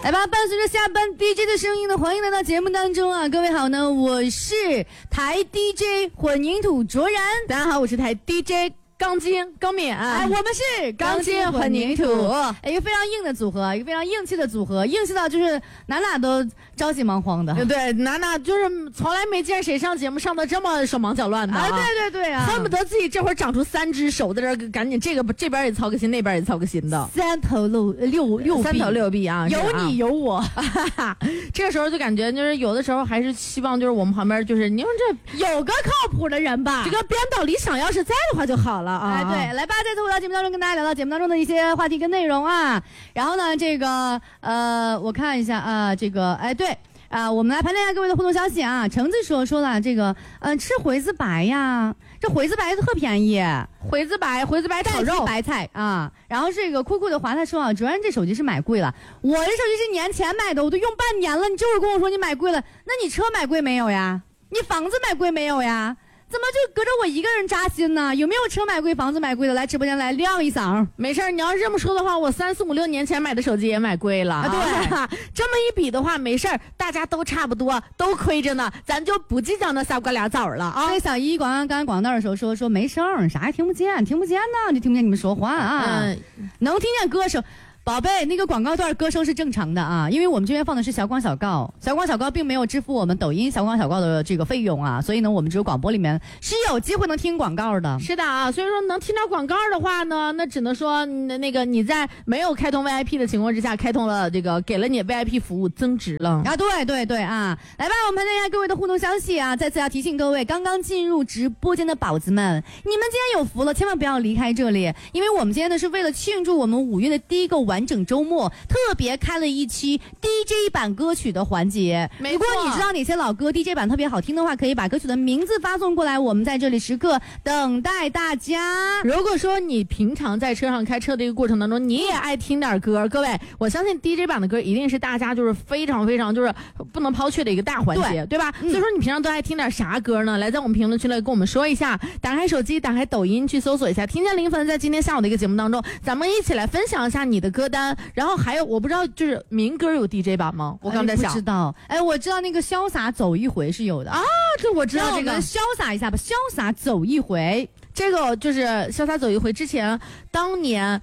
来吧，伴随着下班 DJ 的声音呢，欢迎来到节目当中啊！各位好呢，我是台 DJ 混凝土卓然， 大家好，我是台 DJ 钢筋高敏。 哎，我们是钢筋混凝土，一个非常硬的组合，一个非常硬气的组合，硬气到就是哪都着急忙慌的。 对，哪就是从来没见谁上节目上的这么手忙脚乱的啊！对啊， 恨不得自己这会儿长出3只手，在这赶紧这边也操个心，那边也操个心的。 三头六臂啊！ 有你有我，这个时候就感觉就是有的时候还是希望就是我们旁边就是你说这有个靠谱的人吧， 这个编导理想要是在的话就好了啊！ 哎，对，来吧，再次回到节目当中，跟大家聊到节目当中的一些话题跟内容啊。然后呢，这个我看一下啊，这个哎对。我们来盘点一下各位的互动消息啊。橙子说了这个吃回子白呀，这回子白特便宜，回子白炒肉白菜啊。然后这个酷酷的华他说啊，主要这手机是买贵了，我这手机是年前买的，我都用半年了，你就是跟我说你买贵了，那你车买贵没有呀？你房子买贵没有呀？怎么就隔着我一个人扎心呢？有没有车买贵房子买贵的来直播间来亮一嗓？ 没事，你要是这么说的话，我3、4、5、6年前买的手机也买贵了。对，这么一比的话，没事，大家都差不多，都亏着呢，咱就不计较那仨瓜俩枣了啊。 所以小姨刚刚广道的时候说没声，啥也听不见呢，就听不见你们说话啊，能听见歌声。宝贝，那个广告段歌声是正常的啊，因为我们这边放的是小广小告，小广小告并没有支付我们抖音小广小告的这个费用啊，所以呢，我们只有广播里面是有机会能听广告的。 是的啊，所以说能听到广告的话呢，那只能说那个你在没有开通 VIP 的情况之下，开通了这个给了你 VIP 服务增值了啊！对啊，来吧，我们盘点一下各位的互动消息啊！再次要提醒各位，刚刚进入直播间的宝子们，你们今天有福了，千万不要离开这里，因为我们今天呢是为了庆祝我们5月的第一个完整周末，特别开了一期 DJ 版歌曲的环节。如果你知道哪些老歌 DJ 版特别好听的话，可以把歌曲的名字发送过来，我们在这里时刻等待大家。 如果说你平常在车上开车的一个过程当中，你也爱听点歌，各位，我相信 DJ 版的歌一定是大家就是非常非常就是不能抛却的一个大环节，对吧？所以说你平常都爱听点啥歌呢？来在我们评论区来跟我们说一下，打开手机，打开抖音去搜索一下听见零粉，在今天下午的一个节目当中，咱们一起来分享一下你的歌单。然后还有我不知道就是民歌有 DJ 版吗？我刚才想不知道。我知道那个潇洒走一回是有的啊，这我知道。这个潇洒一下吧，潇洒走一回。 这个就是潇洒走一回之前当年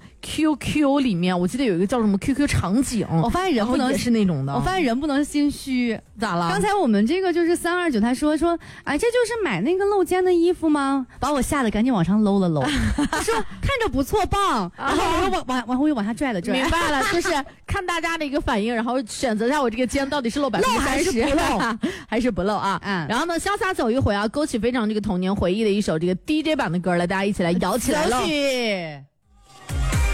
QQ 里面我记得有一个叫什么 QQ 场景， 我发现人不能也是那种的， 我发现人不能心虚。 咋了？ 刚才我们这个就是329他说哎，这就是买那个露肩的衣服吗？把我吓得赶紧往上搂了搂他说看着不错棒，然后我又往下拽了拽。 明白了，就是看大家的一个反应，然后选择一下我这个肩到底是露30% 还是不露还是不露啊。然后呢潇洒走一回啊，勾起非常这个童年回忆的一首这个 DJ 版的歌来，大家一起来摇起来喽。